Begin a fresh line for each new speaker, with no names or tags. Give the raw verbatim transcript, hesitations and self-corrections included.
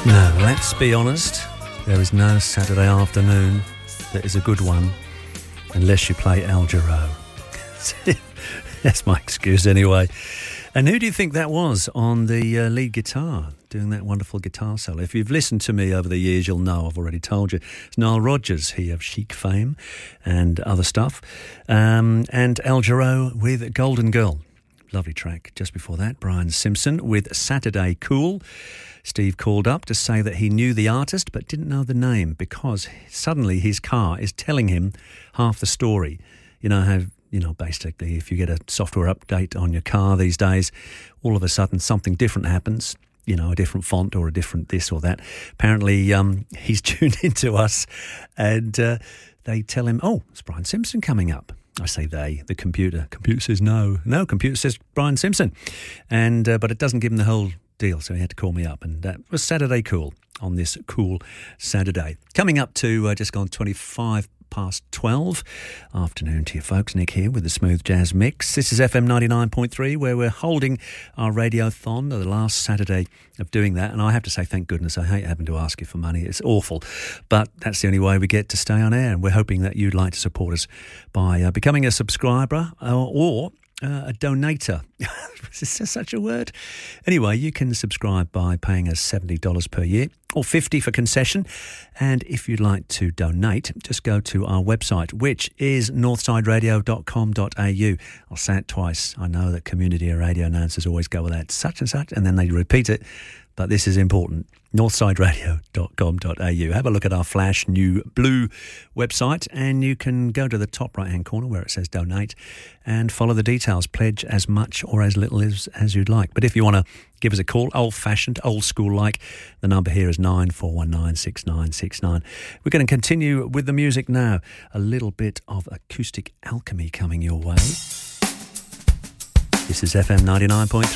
No, let's be honest, there is no Saturday afternoon that is a good one unless you play Al Jarreau. That's my excuse anyway. And who do you think that was on the uh, lead guitar, doing that wonderful guitar solo? If you've listened to me over the years, you'll know I've already told you. It's Nile Rodgers, he of Chic fame and other stuff. Um, and Al Jarreau with Golden Girl. Lovely track. Just before that, Brian Simpson with Saturday Cool. Steve called up to say that he knew the artist but didn't know the name because suddenly his car is telling him half the story. You know how, you know, basically if you get a software update on your car these days, all of a sudden something different happens, you know, a different font or a different this or that. Apparently um, he's tuned into us and uh, they tell him, oh, it's Brian Simpson coming up. I say they, the computer. Computer says no. No, computer says Brian Simpson. And uh, but it doesn't give him the whole deal, so he had to call me up, and that was Saturday Cool on this cool Saturday. Coming up to uh, just gone twenty-five past twelve. Afternoon to you folks. Nick here with the Smooth Jazz Mix. This is F M ninety-nine point three, where we're holding our radiothon, the last Saturday of doing that, and I have to say thank goodness. I hate having to ask you for money. It's awful, but that's the only way we get to stay on air, and we're hoping that you'd like to support us by uh, becoming a subscriber uh, or Uh, a donator. Is there such a word? Anyway, you can subscribe by paying us seventy dollars per year or fifty dollars for concession. And if you'd like to donate, just go to our website, which is northside radio dot com dot a u. I'll say it twice. I know that community radio announcers always go with that, such and such, and then they repeat it. But this is important. northside radio dot com dot a u. Have a look at our flash new blue website and you can go to the top right hand corner where it says donate and follow the details. Pledge as much or as little as, as you'd like. But if you want to give us a call, old fashioned, old school like, the number here is nine four one nine six nine six nine. We're going to continue with the music now. A little bit of acoustic alchemy coming your way. This is F M ninety-nine point three.